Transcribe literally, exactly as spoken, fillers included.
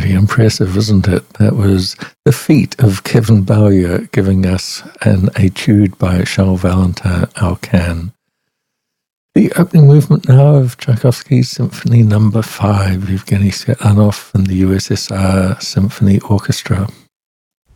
pretty impressive, isn't it? That was the feat of Kevin Bowyer giving us an etude by Charles Valentin Alcan. The opening movement now of Tchaikovsky's Symphony Number Five, Yevgeny Svetlanov and the U S S R Symphony Orchestra.